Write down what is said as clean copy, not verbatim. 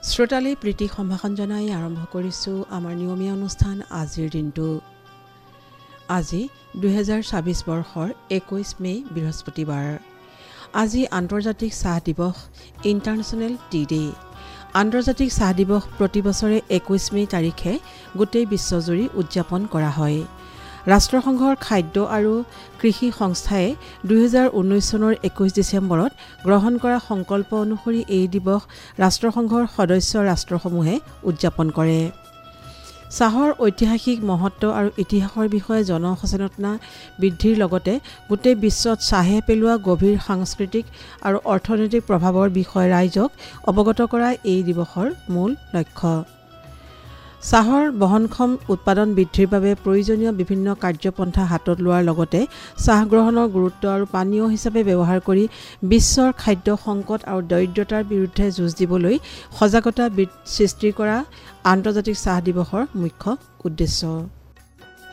শ্ৰোতালে প্ৰীতি সম্ভাষণ জনাই আৰম্ভ কৰিছোঁ আমাৰ নিয়মীয়া অনুষ্ঠান আজিৰ দিনটো। আজি 2026 বৰ্ষৰ 21 মে বৃহস্পতিবাৰ। আজি আন্তৰ্জাতিক চাহ দিৱস, ইণ্টাৰনেশ্যনেল টি ডে। আন্তৰ্জাতিক চাহ দিৱস প্ৰতি বছৰে 21 মে তাৰিখে গোটেই বিশ্বজুৰি উদযাপন কৰা হয়। ৰাষ্ট্ৰসংঘৰ খাদ্য আৰু কৃষি সংস্থাই 2019 চনৰ 21 ডিচেম্বৰত গ্ৰহণ কৰা সংকল্প অনুসৰি এই দিৱস ৰাষ্ট্ৰসংঘৰ সদস্য ৰাষ্ট্ৰসমূহে উদযাপন কৰে। চাহৰ ঐতিহাসিক মহত্ব আৰু ইতিহাসৰ বিষয়ে জনসচেতনতা বৃদ্ধিৰ লগতে গোটেই বিশ্বত চাহে পেলোৱা গভীৰ সাংস্কৃতিক আৰু অৰ্থনৈতিক প্ৰভাৱৰ বিষয়ে ৰাইজক অৱগত কৰা এই দিৱসৰ মূল লক্ষ্য। চাহৰ বহনক্ষম উৎপাদন বৃদ্ধিৰ বাবে প্ৰয়োজনীয় বিভিন্ন কাৰ্যপন্থা হাতত লোৱাৰ লগতে চাহ গ্ৰহণৰ গুৰুত্ব আৰু পানীয় হিচাপে ব্যৱহাৰ কৰি বিশ্বৰ খাদ্য সংকট আৰু দৰিদ্ৰতাৰ বিৰুদ্ধে যুঁজ দিবলৈ সজাগতা সৃষ্টি কৰা আন্তৰ্জাতিক চাহ দিৱসৰ মুখ্য উদ্দেশ্য।